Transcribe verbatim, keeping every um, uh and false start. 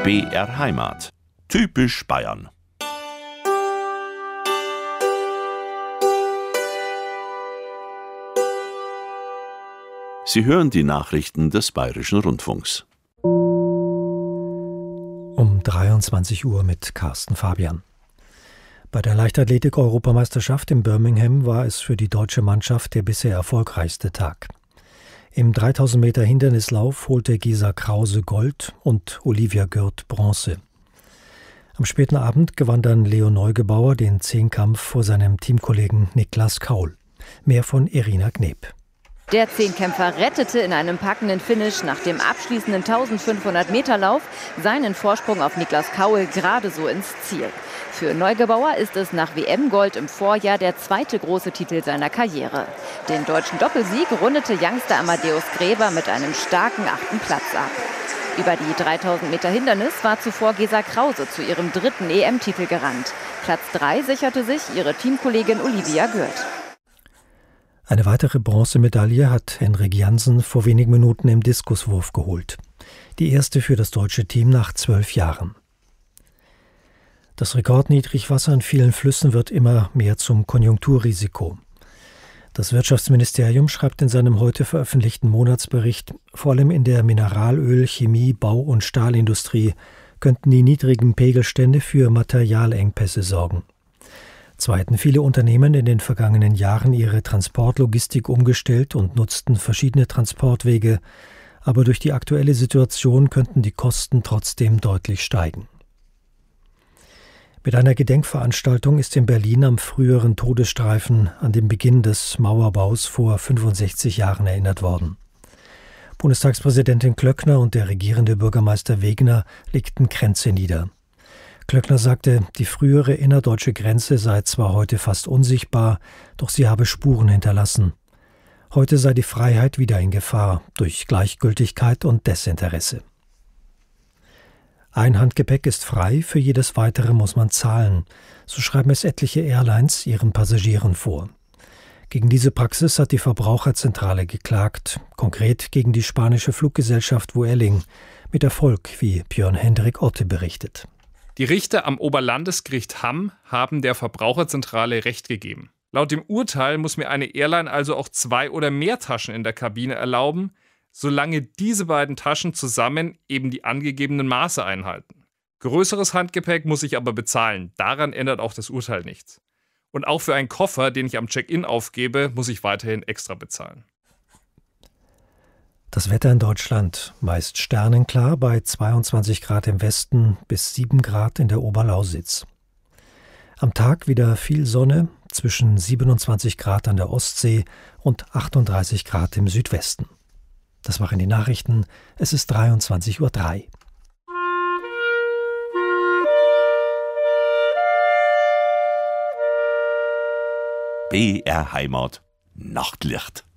B R Heimat. Typisch Bayern. Sie hören die Nachrichten des Bayerischen Rundfunks. Um dreiundzwanzig Uhr mit Carsten Fabian. Bei der Leichtathletik-Europameisterschaft in Birmingham war es für die deutsche Mannschaft der bisher erfolgreichste Tag. Im dreitausend Meter Hindernislauf holte Gesa Krause Gold und Olivia Gürt Bronze. Am späten Abend gewann dann Leo Neugebauer den Zehnkampf vor seinem Teamkollegen Niklas Kaul. Mehr von Irina Kneb. Der Zehnkämpfer rettete in einem packenden Finish nach dem abschließenden eintausendfünfhundert Meter Lauf seinen Vorsprung auf Niklas Kaul gerade so ins Ziel. Für Neugebauer ist es nach W M-Gold im Vorjahr der zweite große Titel seiner Karriere. Den deutschen Doppelsieg rundete Youngster Amadeus Gräber mit einem starken achten Platz ab. Über die dreitausend Meter Hindernis war zuvor Gesa Krause zu ihrem dritten E M-Titel gerannt. Platz drei sicherte sich ihre Teamkollegin Olivia Gürt. Eine weitere Bronzemedaille hat Henrik Jansen vor wenigen Minuten im Diskuswurf geholt. Die erste für das deutsche Team nach zwölf Jahren. Das Rekordniedrigwasser in vielen Flüssen wird immer mehr zum Konjunkturrisiko. Das Wirtschaftsministerium schreibt in seinem heute veröffentlichten Monatsbericht, vor allem in der Mineralöl-, Chemie-, Bau- und Stahlindustrie könnten die niedrigen Pegelstände für Materialengpässe sorgen. Zwar hätten viele Unternehmen in den vergangenen Jahren ihre Transportlogistik umgestellt und nutzten verschiedene Transportwege, aber durch die aktuelle Situation könnten die Kosten trotzdem deutlich steigen. Mit einer Gedenkveranstaltung ist in Berlin am früheren Todesstreifen an den Beginn des Mauerbaus vor fünfundsechzig Jahren erinnert worden. Bundestagspräsidentin Klöckner und der regierende Bürgermeister Wegner legten Kränze nieder. Klöckner sagte, die frühere innerdeutsche Grenze sei zwar heute fast unsichtbar, doch sie habe Spuren hinterlassen. Heute sei die Freiheit wieder in Gefahr durch Gleichgültigkeit und Desinteresse. Ein Handgepäck ist frei, für jedes weitere muss man zahlen. So schreiben es etliche Airlines ihren Passagieren vor. Gegen diese Praxis hat die Verbraucherzentrale geklagt, konkret gegen die spanische Fluggesellschaft Vueling, mit Erfolg, wie Björn Hendrik Otte berichtet. Die Richter am Oberlandesgericht Hamm haben der Verbraucherzentrale Recht gegeben. Laut dem Urteil muss mir eine Airline also auch zwei oder mehr Taschen in der Kabine erlauben, solange diese beiden Taschen zusammen eben die angegebenen Maße einhalten. Größeres Handgepäck muss ich aber bezahlen. Daran ändert auch das Urteil nichts. Und auch für einen Koffer, den ich am Check-in aufgebe, muss ich weiterhin extra bezahlen. Das Wetter in Deutschland meist sternenklar bei zweiundzwanzig Grad im Westen bis sieben Grad in der Oberlausitz. Am Tag wieder viel Sonne, zwischen siebenundzwanzig Grad an der Ostsee und achtunddreißig Grad im Südwesten. Das waren die Nachrichten. Es ist dreiundzwanzig Uhr drei. B R Heimat. Nachtlicht.